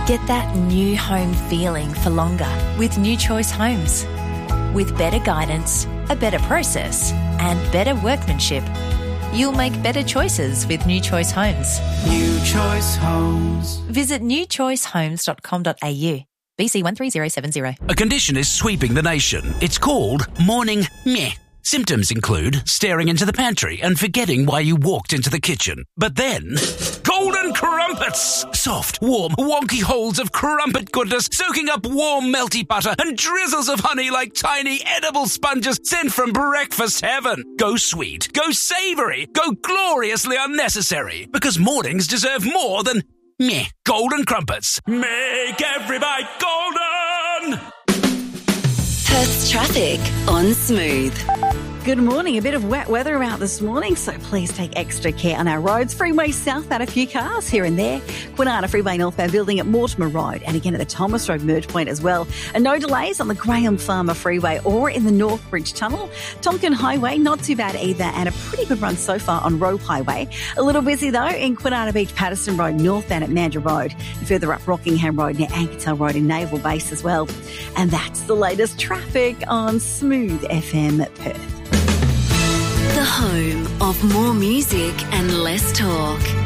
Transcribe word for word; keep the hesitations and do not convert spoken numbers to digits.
Get that new home feeling for longer with New Choice Homes. With better guidance, a better process, and better workmanship, you'll make better choices with New Choice Homes. New Choice Homes. Visit new choice homes dot com dot a u. B C one three zero seven zero. A condition is sweeping the nation. It's called morning meh. Symptoms include staring into the pantry and forgetting why you walked into the kitchen. But then, golden crumpets! Soft, warm, wonky holes of crumpet goodness soaking up warm, melty butter and drizzles of honey like tiny edible sponges sent from breakfast heaven. Go sweet, go savoury, go gloriously unnecessary. Because mornings deserve more than meh. Golden crumpets. Make every bite golden! Perth's traffic on Smooth. Good morning. A bit of wet weather out this morning, so please take extra care on our roads. Freeway southbound, a few cars here and there. Kwinana Freeway northbound building at Mortimer Road, and again at the Thomas Road merge point as well. And no delays on the Graham Farmer Freeway or in the North Bridge Tunnel. Tonkin Highway, not too bad either, and a pretty good run so far on Roe Highway. A little busy though in Kwinana Beach, Patterson Road, northbound at Mandurah Road. And further up Rockingham Road near Ankertail Road in Naval Base as well. And that's the latest traffic on Smooth F M Perth. The home of more music and less talk.